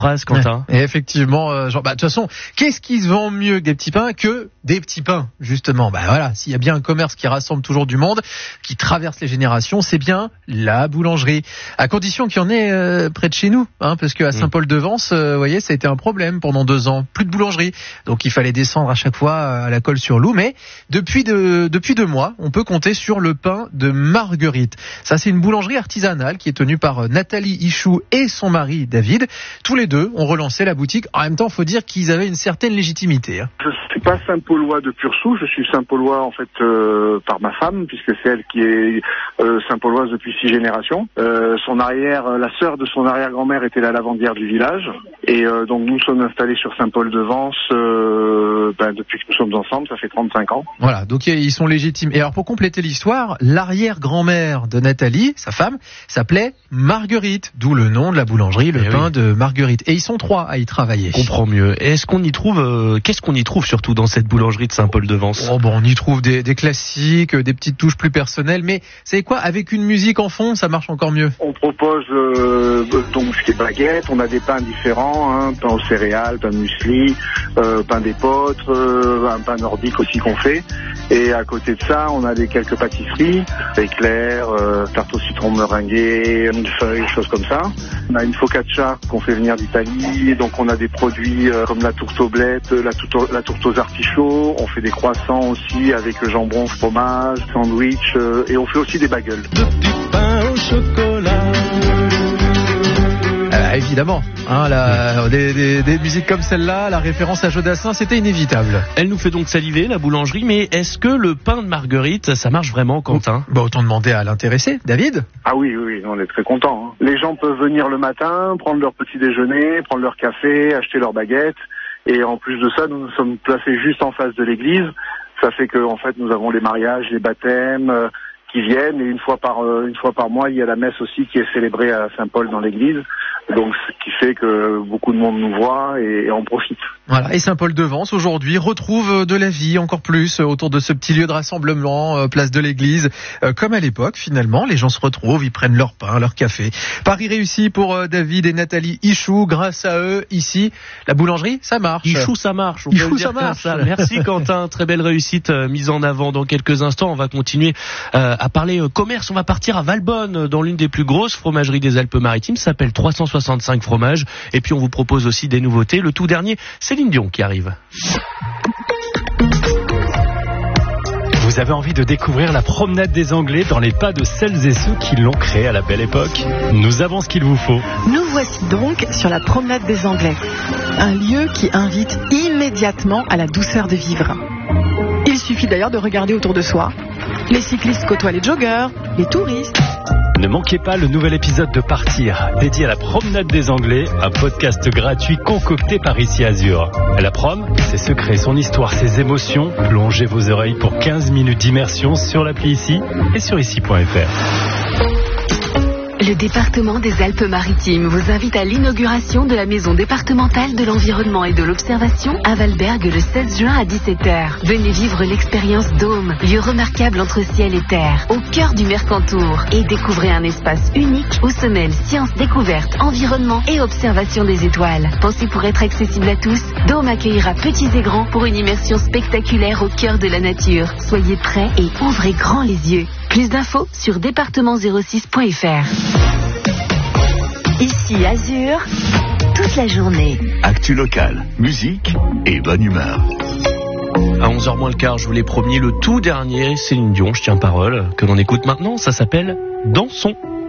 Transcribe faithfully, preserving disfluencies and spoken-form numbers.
phrase, Quentin. Et effectivement, euh, genre, bah, de toute façon, qu'est-ce qui se vend mieux que des petits pains que des petits pains, justement? Bah voilà, s'il y a bien un commerce qui rassemble toujours du monde, qui traverse les générations, c'est bien la boulangerie. À condition qu'il y en ait euh, près de chez nous, hein, parce qu'à Saint-Paul-de-Vence, euh, vous voyez, ça a été un problème pendant deux ans. Plus de boulangerie. Donc il fallait descendre à chaque fois à la Colle-sur-Loup. Mais depuis, de, depuis deux mois, on peut compter sur le pain de Marguerite. Ça, c'est une boulangerie artisanale qui est tenue par Nathalie Ichou et son mari David. Tous les deux ont relancé la boutique. En même temps, il faut dire qu'ils avaient une certaine légitimité. Hein. Je ne suis pas Saint-Paulois de pur souche, je suis Saint-Paulois en fait euh, par ma femme, puisque c'est elle qui est euh, Saint-Pauloise depuis six générations. Euh, son arrière, la sœur de son arrière-grand-mère était la lavandière du village, et euh, donc nous sommes installés sur Saint-Paul-de-Vence euh, ben, depuis que nous sommes ensemble, ça fait trente-cinq ans. Voilà, donc ils sont légitimes. Et alors pour compléter l'histoire, l'arrière-grand-mère de Nathalie, sa femme, s'appelait Marguerite, d'où le nom de la boulangerie, le et pain oui. de Marguerite. Et ils sont trois à y travailler. On comprend mieux. Est-ce qu'on y trouve, euh, qu'est-ce qu'on y trouve surtout dans cette boulangerie de Saint-Paul-de-Vence? Oh bon, on y trouve des, des classiques, des petites touches plus personnelles, mais vous savez quoi, avec une musique en fond, ça marche encore mieux. On propose euh, donc des baguettes, on a des pains différents, hein, pain aux céréales, pain muesli, euh, pain d'épeautre, euh, un pain nordique aussi qu'on fait. Et à côté de ça, on a des quelques pâtisseries, éclairs, euh, tarte au citron meringuée, millefeuille, choses comme ça. On a une focaccia qu'on fait venir d'Italie, donc on a des produits euh, comme la tourte aux blettes, la tourte, la tourte aux artichauts. On fait des croissants aussi avec jambon, fromage, sandwich, euh, et on fait aussi des bagels. De petits pains au chocolat. Euh, évidemment, hein, la, des, des, des musiques comme celle-là, la référence à Jodassin, c'était inévitable. Elle nous fait donc saliver, la boulangerie, mais est-ce que le pain de Marguerite, ça marche vraiment, Quentin? Bah, autant demander à l'intéressé, David. Ah oui, oui, on est très contents. Hein. Les gens peuvent venir le matin, prendre leur petit déjeuner, prendre leur café, acheter leur baguette, et en plus de ça, nous nous sommes placés juste en face de l'église. Ça fait que, en fait, nous avons les mariages, les baptêmes euh, qui viennent, et une fois par euh, une fois par mois, il y a la messe aussi qui est célébrée à Saint-Paul dans l'église. Donc, ce qui fait que beaucoup de monde nous voit et, et en profite. Voilà. Et Saint-Paul-de-Vence, aujourd'hui, retrouve de la vie encore plus autour de ce petit lieu de rassemblement, euh, place de l'église. Euh, comme à l'époque, finalement, les gens se retrouvent, ils prennent leur pain, leur café. Paris réussi pour euh, David et Nathalie Ichou. Grâce à eux, ici, la boulangerie, ça marche. Ichou, ça marche. On Ichou, peut le dire ça marche. comme ça. Merci, Quentin. Très belle réussite euh, mise en avant. Dans quelques instants, on va continuer euh, à parler euh, commerce. On va partir à Valbonne, dans l'une des plus grosses fromageries des Alpes-Maritimes. Ça s'appelle trois cent soixante-cinq fromages. Et puis, on vous propose aussi des nouveautés. Le tout dernier, Céline Dion qui arrive. Vous avez envie de découvrir la promenade des Anglais dans les pas de celles et ceux qui l'ont créée à la belle époque? Nous avons ce qu'il vous faut. Nous voici donc sur la promenade des Anglais, un lieu qui invite immédiatement à la douceur de vivre. Il suffit d'ailleurs de regarder autour de soi. Les cyclistes côtoient les joggeurs, les touristes. Ne manquez pas le nouvel épisode de Partir, dédié à la promenade des Anglais, un podcast gratuit concocté par Ici Azur. La prom, c'est se créer son histoire, ses émotions. Plongez vos oreilles pour quinze minutes d'immersion sur l'appli Ici et sur ici point f r. Le département des Alpes-Maritimes vous invite à l'inauguration de la maison départementale de l'environnement et de l'observation à Valberg le seize juin à dix-sept heures. Venez vivre l'expérience Dôme, lieu remarquable entre ciel et terre, au cœur du Mercantour, et découvrez un espace unique où se mêlent sciences, découvertes, environnement et observation des étoiles. Pensez pour être accessible à tous, Dôme accueillera petits et grands pour une immersion spectaculaire au cœur de la nature. Soyez prêts et ouvrez grand les yeux. Plus d'infos sur département zéro six point f r. Ici Azur, toute la journée. Actu locale, musique et bonne humeur. À onze heures moins le quart, je vous l'ai promis, le tout dernier Céline Dion, je tiens parole, que l'on écoute maintenant, ça s'appelle Dansons.